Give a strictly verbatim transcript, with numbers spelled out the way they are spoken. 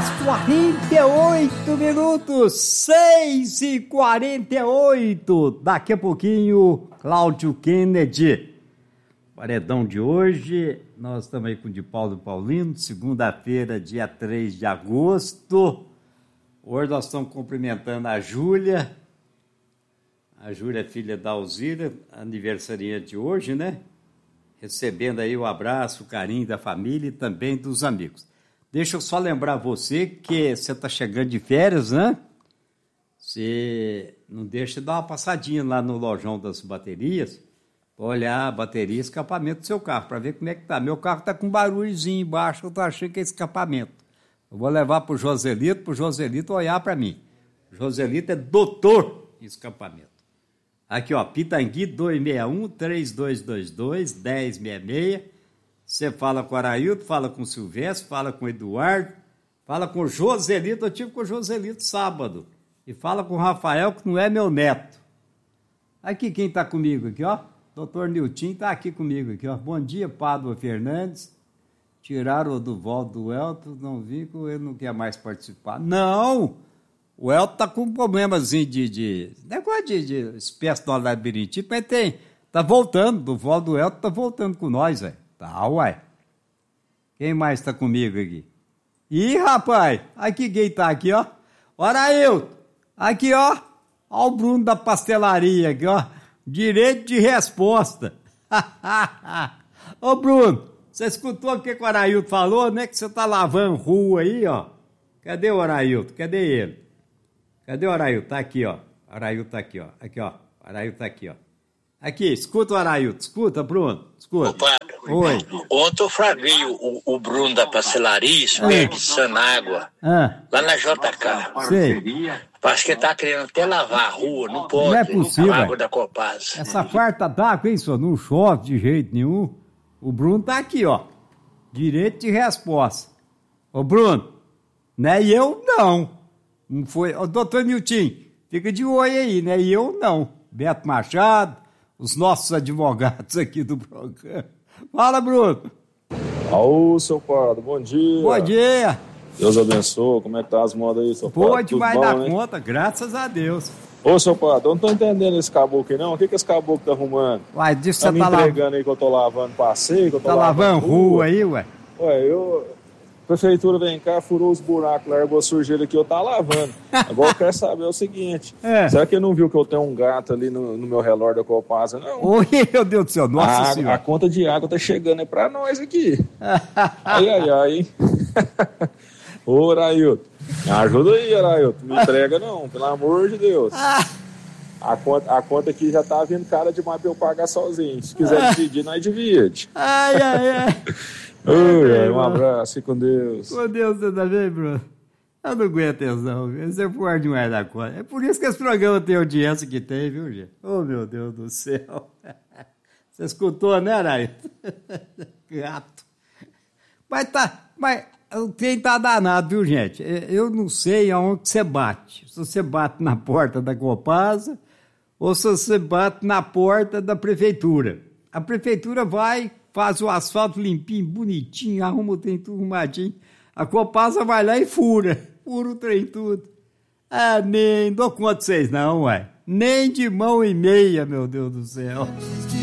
quarenta e oito minutos, seis e quarenta e oito. Daqui a pouquinho, Cláudio Kennedy. Paredão de hoje, nós estamos aí com o de Paulo Paulino, segunda-feira, dia três de agosto. Hoje nós estamos cumprimentando a Júlia. A Júlia é filha da Alzira, aniversariante de hoje, né? Recebendo aí o abraço, o carinho da família e também dos amigos. Deixa eu só lembrar você que você está chegando de férias, né? Você não deixa de dar uma passadinha lá no lojão das baterias, para olhar a bateria e escapamento do seu carro, para ver como é que tá. Meu carro está com um barulhozinho embaixo, eu estou achando que é escapamento. Eu vou levar para o Joselito, para o Joselito olhar para mim. O Joselito é doutor em escapamento. Aqui, ó, Pitangui dois seis um, três dois dois dois, um zero seis seis. Você fala com o Araildo, fala com o Silvestre, fala com o Eduardo, fala com o Joselito. Eu tive com o Joselito sábado. E fala com o Rafael, que não é meu neto. Aqui quem está comigo aqui, ó. Doutor Nilton está aqui comigo aqui, ó. Bom dia, Pádua Fernandes. Tiraram o Duvaldo do Elton, não vi que ele não quer mais participar. Não! O Elton está com um problemazinho de, de... negócio de, de espécie de uma labirintite, mas tem... Tá voltando, do Duvaldo do Elton tá voltando com nós, velho. Tá, uai. Quem mais tá comigo aqui? Ih, rapaz, aqui quem tá aqui, ó. Ora, eu. Aqui, ó. Ó o Bruno da pastelaria aqui, ó. Direito de resposta. Ô, Bruno, você escutou o que o Araildo falou, né? Que você tá lavando rua aí, ó. Cadê o Araildo? Cadê ele? Cadê o Araildo? Tá aqui, ó. O Araildo tá aqui, ó. Aqui, ó. O Araildo tá aqui, ó. Aqui, escuta o Araildo. Escuta, Bruno. Escuta. Opa. Oi. Ontem eu fraguei o, o Bruno da pastelaria, desperdiçando água, Ah. lá na J K. Sei. Acho que ele tá querendo até lavar a rua, não pode. Não é possível. A água da Copasa. Essa farta d'água, hein, senhor? Não chove de jeito nenhum. O Bruno tá aqui, ó. Direito de resposta. Ô, Bruno, né? E eu não. Não foi. Ô, doutor Nilton, fica de olho aí, né? E eu não. Beto Machado, os nossos advogados aqui do programa. Fala, Bruno. Alô, seu Pardo, bom dia. Bom dia. Deus abençoe, como é que tá as modas aí, seu Pardo? Boa demais bom, da né? conta, graças a Deus. Ô, seu Pardo, eu não tô entendendo esse caboclo aí, não. O que que esse caboclo tá arrumando? Uai, disso Tá você me tá, entregando la... aí que eu tô lavando passeio, que eu tô tá lavando rua aí, ué? Ué, eu... Prefeitura vem cá, furou os buracos, largou a sujeira aqui, eu tá lavando. Agora eu quero saber o seguinte, É. será que ele não viu que eu tenho um gato ali no, no meu relógio da Copasa, não? Oi, meu Deus do céu, nossa a, senhora. a conta de água tá chegando aí pra nós aqui. Ai, ai, ai, hein? Ô, Arailton, me ajuda aí, Arailton. Não me entrega não, pelo amor de Deus. A conta, a conta aqui já tá vindo cara demais pra eu pagar sozinho. Se quiser dividir, nós divide. Ai, ai, ai. Oi, ai, um abraço, fique com Deus. Com Deus, você tá bem, Bruno? Eu não aguento atenção, viu? Você é forte demais da conta. É por isso que esse programa tem audiência que tem, viu, gente? Oh, meu Deus do céu. Você escutou, né, Araí? Gato. Mas tá... Mas o trem tá danado, viu, gente? Eu não sei aonde você bate. Se você bate na porta da Copasa ou se você bate na porta da prefeitura. A prefeitura vai, faz o asfalto limpinho, bonitinho, arruma o trem tudo arrumadinho. A Copasa vai lá e fura. Fura o trem tudo. Ah, nem dou conta de vocês não, ué. Nem de mão e meia, meu Deus do céu.